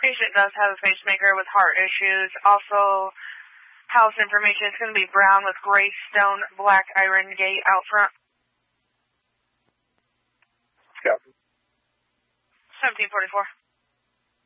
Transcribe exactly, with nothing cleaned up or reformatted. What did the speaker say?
Patient does have a pacemaker with heart issues. Also, house information is going to be brown with gray stone, black iron gate out front. Copy. seventeen forty-four.